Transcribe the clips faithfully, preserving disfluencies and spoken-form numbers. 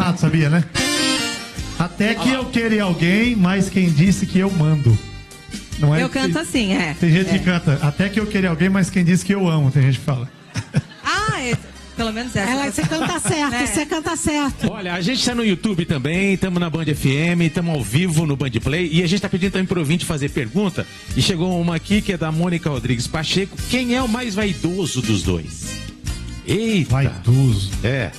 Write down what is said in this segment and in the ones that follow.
cantado, sabia, né? Até que eu queria alguém, mas quem disse que eu mando. Não é? Eu canto assim, é. Tem gente é. que canta, até que eu queria alguém, mas quem disse que eu amo, tem gente que fala. Ah, é, pelo menos essa. Ela, você canta certo, É. você canta certo. Olha, a gente tá no YouTube também, estamos na Band F M, estamos ao vivo no Band Play e a gente tá pedindo também pro ouvinte fazer pergunta. E chegou uma aqui que é da Mônica Rodrigues Pacheco. Quem é o mais vaidoso dos dois? Eita! Vaidoso. É.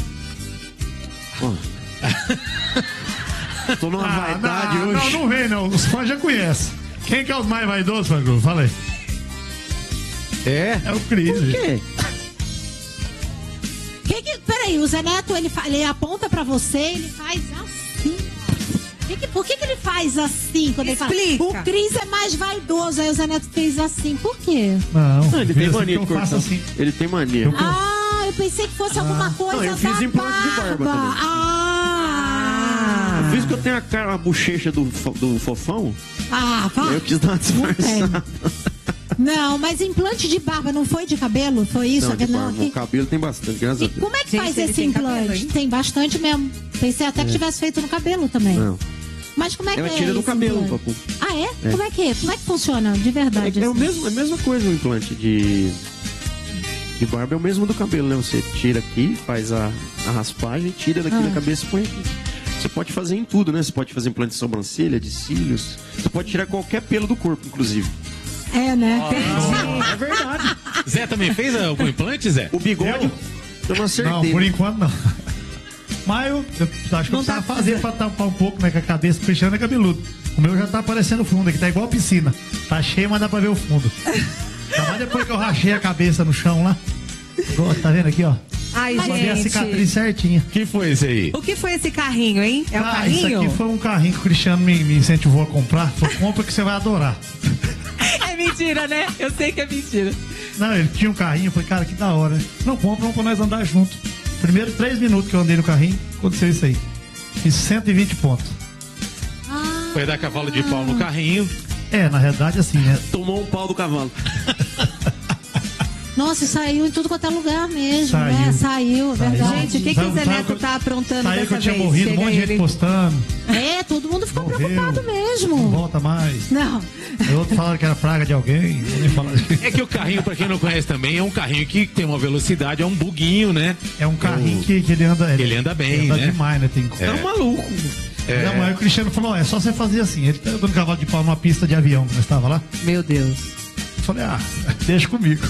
Tô numa Ah, vaidade não, hoje. não, não vem não, os fãs já conhecem. Quem que é o mais vaidoso, Fangru? Fala aí. É? É o Cris. Por quê? Que que, peraí, o Zé Neto, ele, fa- ele aponta pra você, ele faz assim. Que que- por que, que ele faz assim quando Explica. ele fala? O Cris é mais vaidoso, aí o Zé Neto fez assim. Por quê? Não, Não, ele tem assim mania que de eu faço cortar. assim. Ele tem mania. Ah, eu pensei que fosse alguma coisa Não, eu fiz da implante de barba também. Ah, Por isso que eu tenho a cara, a bochecha do, fo- do fofão. ah, vá. Eu quis dar uma Não tem. disfarçada. Não, mas implante de barba não foi de cabelo? Foi isso? Não, de Não, barba. que- O cabelo tem bastante, graças a E Deus. como é que Gente, faz ele esse tem implante? cabelo, hein? Tem bastante mesmo. Pensei até que tivesse feito no cabelo também. Não. Mas como é que Ela é tira do esse cabelo, implante? papu. Ah, é? Como é que é? Como é que funciona de verdade? É, é, o assim? mesmo, é a mesma coisa o implante de, de barba, é o mesmo do cabelo, né? Você tira aqui, faz a, a raspagem, tira daqui Ah. da cabeça e põe aqui. Você pode fazer em tudo, né? Você pode fazer implante de sobrancelha, de cílios. Você pode tirar qualquer pelo do corpo, inclusive. É, né? É verdade. Zé também fez ah, o implante, Zé? O bigode, eu, eu não acertei. Não, por enquanto não. Mas eu, eu acho que eu Não dá precisava pra fazer fazer. pra tampar um pouco, né? Com a cabeça, porque o Cristiano é cabeludo. O meu já tá aparecendo fundo aqui, tá igual piscina. Tá cheio, mas dá pra ver o fundo. Tá, mas depois que eu rachei a cabeça no chão lá. Ó, tá vendo aqui, ó? Ai, Pra ver a gente. cicatriz certinha. que foi esse aí? O que foi esse carrinho, hein? É o Ah, isso carrinho? aqui foi um carrinho que o Cristiano me, me incentivou a comprar. Falou, compra que você vai adorar. É mentira, né? Eu sei que é mentira. Não, ele tinha um carrinho, eu falei, cara, que da hora. Né? Não, compra, vamos pra nós andar junto. Primeiro três minutos que eu andei no carrinho, aconteceu isso aí. Fiz cento e vinte pontos. Foi dar cavalo de pau no carrinho. É, na verdade, assim, né? Tomou um pau do cavalo. Nossa, e saiu em tudo quanto é lugar mesmo, Saiu. né? Saiu, Saiu. verdade. Gente, o que, que Saiu- o Zé saiu Neto que eu- tá aprontando Saiu que dessa eu tinha vez? morrido, um Chega monte de gente ele. postando. É, todo mundo ficou Morreu. preocupado Não mesmo. volta mais. Não. Aí outro falaram que era praga de alguém. Nem falaram que- É que o carrinho, pra quem não conhece também, é um carrinho que tem uma velocidade, é um buguinho, né? É um carrinho que, que ele anda. Ele anda bem, anda né? demais, né? Tem É um maluco. É. Não, mas o Cristiano falou: ó, é só você fazer assim. Ele tá dando cavalo de pau numa pista de avião que nós estava lá. Meu Deus. Eu falei: ah, deixa comigo.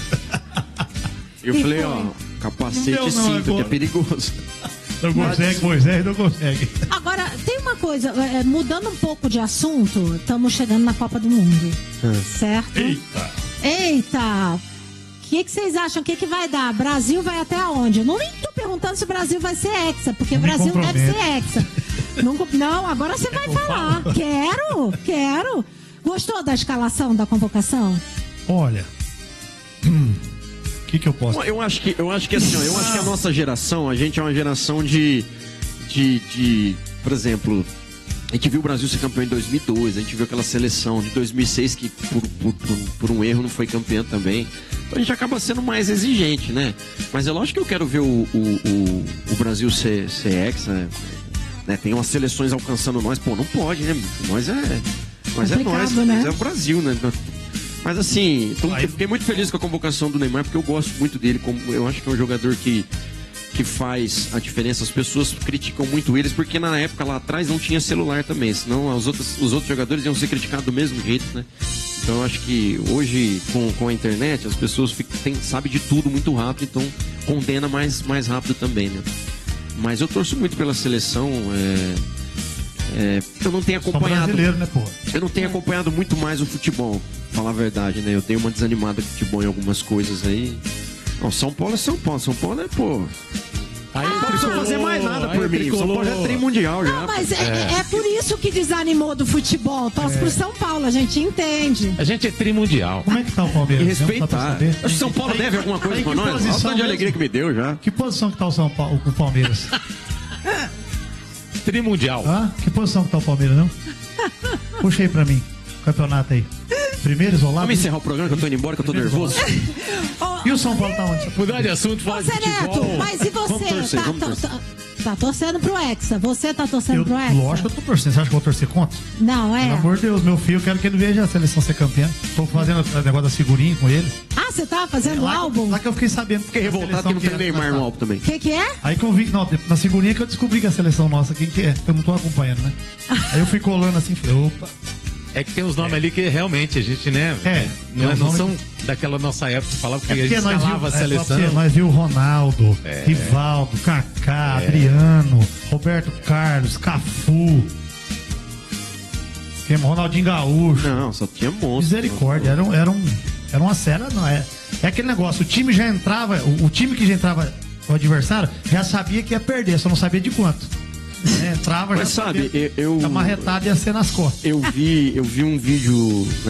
Eu E falei, foi? ó, capacete Não e deu não, cinto, que é agora. perigoso. Não consegue, Moisés, não consegue. Agora, tem uma coisa, é, mudando um pouco de assunto, estamos chegando na Copa do Mundo. Certo? Eita. Eita! O que, que vocês acham? O que, que vai dar? Brasil vai até onde? Eu não nem tô perguntando se o Brasil vai ser hexa, porque o Não me Brasil deve ser compromete. hexa. Não, não, agora você vai falar. Quero, quero. Gostou da escalação, da convocação? Olha. Hum, O que, que eu posso. Eu acho que, eu acho que assim, ó, eu acho que a nossa geração, a gente é uma geração de, de, de, por exemplo, a gente viu o Brasil ser campeão em dois mil e dois, a gente viu aquela seleção de dois mil e seis que por, por, por, por um erro não foi campeã também. Então a gente acaba sendo mais exigente, né? Mas é lógico que eu quero ver o, o, o, o Brasil ser, ser hexa, né? Tem umas seleções alcançando nós, pô, não pode, né? Nós é, nós é Complicado, nós, né? nós é o Brasil, né? Mas assim, tô- Aí- fiquei muito feliz com a convocação do Neymar, porque eu gosto muito dele. Como, eu acho que é um jogador que, que faz a diferença. As pessoas criticam muito eles, porque na época lá atrás não tinha celular também. Senão os outros, os outros jogadores iam ser criticados do mesmo jeito, né? Então eu acho que hoje, com, com a internet, as pessoas ficam, tem, sabem de tudo muito rápido, então condena mais, mais rápido também, né? Mas eu torço muito pela seleção. É, é, eu não tenho Só acompanhado. brasileiro, né, pô? Eu não tenho acompanhado muito mais o futebol, pra falar a verdade, né? Eu tenho uma desanimada de futebol em algumas coisas aí. Não, São Paulo é São Paulo. São Paulo é, pô. Aí Não precisa fazer mais nada aí por mim. São tricolor. Paulo já é tri mundial já. Não, mas é, é por isso que desanimou do futebol. Torce pro São Paulo, a gente entende. A gente é trimundial. Como é que tá o Palmeiras? E mesmo? Só pra respeitar. saber. Acho que São Paulo deve alguma coisa Aí pra que nós. Olha o posição tanto de mesmo? alegria que me deu já. Que posição que tá o São Paulo, o Palmeiras? Trimundial. Hã? Que posição que tá o Palmeiras, não? Puxa aí pra mim. Campeonato aí. Primeiro isolado. Vamos encerrar o programa que eu tô indo embora, que eu tô nervoso. E o São Paulo tá onde? Mudar de assunto, falar Ô, de Zé Neto, futebol. mas e Vamos você? torcer, Tá- vamos tá- torcer. tá- Tá torcendo pro Hexa. Você tá torcendo Eu, pro Hexa? lógico que eu tô torcendo. Você acha que eu vou torcer contra? Não, é? Pelo amor de Deus, meu filho, eu quero que ele veja a seleção ser campeã. Tô fazendo o negócio da figurinha com ele. Ah, você tava fazendo um lá, álbum? lá que eu fiquei sabendo. Fiquei revoltado que não tem Neymar no álbum também. O que que é? Aí que eu vi, não, na figurinha que eu descobri que a seleção nossa, quem que é? Eu não tô acompanhando, né? Aí eu fui colando assim, falei, opa. É que tem uns nomes ali que realmente a gente, né? É, Não, tem uns não nomes são daquela nossa época que falava que É a gente porque nós escalava a viu, é, seleção. você, nós viu Ronaldo, Rivaldo, Kaká, Adriano, Roberto Carlos, Cafu, que- Ronaldinho Gaúcho. Não, só tinha monstro. Misericórdia, era, um, era, um, era uma série, não é? É aquele negócio, o time já entrava, o, o time que já entrava, o adversário, já sabia que ia perder, só não sabia de quanto. É, entrava, Mas já sabe, sabia eu- eu- que a marretada ia ser nas costas. Eu vi, eu vi um vídeo